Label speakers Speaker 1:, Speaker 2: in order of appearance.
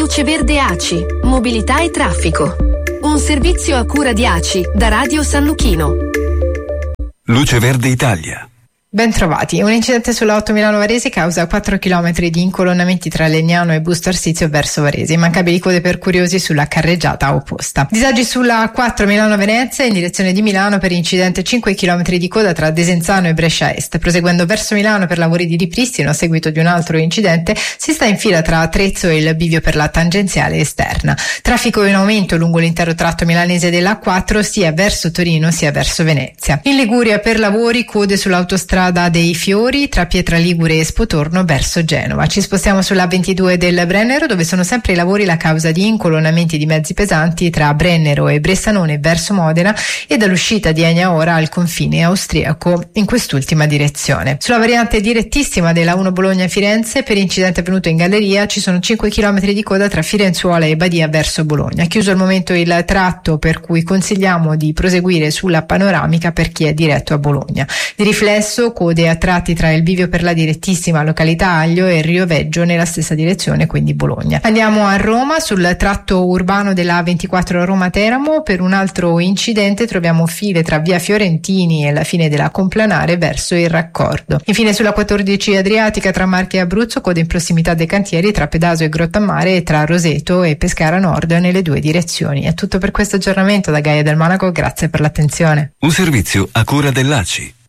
Speaker 1: Luce Verde ACI, mobilità e traffico. Un servizio a cura di ACI da Radio San Luchino.
Speaker 2: Luce Verde Italia.
Speaker 3: Ben trovati. Un incidente sulla 8 Milano-Varese causa 4 km di incolonnamenti tra Legnano e Busto Arsizio verso Varese. Immancabili code per curiosi sulla carreggiata opposta. Disagi sulla 4 Milano-Venezia in direzione di Milano per incidente 5 km di coda tra Desenzano e Brescia Est. Proseguendo verso Milano per lavori di ripristino a seguito di un altro incidente, si sta in fila tra Trezzo e il bivio per la tangenziale esterna. Traffico in aumento lungo l'intero tratto milanese della A4 sia verso Torino sia verso Venezia. In Liguria per lavori code sull'autostrada dei Fiori tra Pietraligure e Spotorno verso Genova. Ci spostiamo sulla 22 del Brennero, dove sono sempre i lavori la causa di incolonnamenti di mezzi pesanti tra Brennero e Bressanone verso Modena e dall'uscita di Egnaora al confine austriaco in quest'ultima direzione. Sulla variante direttissima della 1 Bologna-Firenze per incidente avvenuto in galleria ci sono 5 km di coda tra Firenzuola e Badia verso Bologna. Chiuso al momento il tratto, per cui consigliamo di proseguire sulla panoramica per chi è diretto a Bologna. Di riflesso code a tratti tra il bivio per la direttissima località Aglio e Rio Veggio nella stessa direzione, quindi Bologna. Andiamo a Roma, sul tratto urbano della A24 Roma-Teramo. Per un altro incidente troviamo file tra via Fiorentini e la fine della Complanare verso il raccordo. Infine sulla 14 Adriatica tra Marche e Abruzzo, code in prossimità dei cantieri tra Pedaso e Grottammare e tra Roseto e Pescara Nord nelle due direzioni. È tutto per questo aggiornamento da Gaia del Monaco, grazie per l'attenzione.
Speaker 2: Un servizio a cura dell'ACI.